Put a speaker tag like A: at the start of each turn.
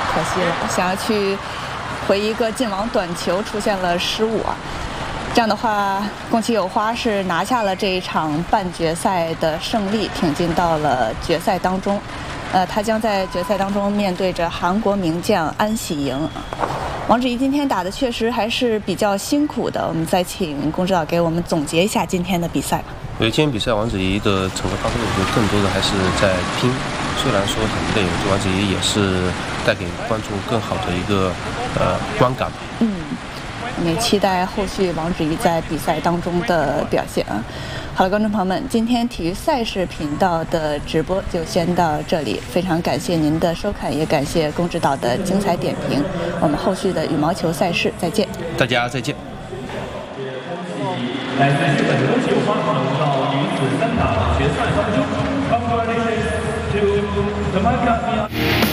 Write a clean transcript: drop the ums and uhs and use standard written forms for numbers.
A: 可惜了，想要去回一个进网短球出现了失误啊。这样的话，宫崎有花是拿下了这一场半决赛的胜利，挺进到了决赛当中。他将在决赛当中面对着韩国名将安喜莹。王芷怡今天打的确实还是比较辛苦的，我们再请龚指导给我们总结一下今天的比赛吧。
B: 今天比赛王芷怡的整个发挥，我觉得更多的还是在拼。虽然说很累，王芷怡也是带给观众更好的一个观感。
A: 也期待后续王芷怡在比赛当中的表现啊。好了，观众朋友们，今天体育赛事频道的直播就先到这里，非常感谢您的收看，也感谢龚指导的精彩点评。我们后续的羽毛球赛事再见，
B: 大家再见。
C: 来自日本宫崎有花走到女子单打决赛当中。Congratulations to Tamaka Miyagi.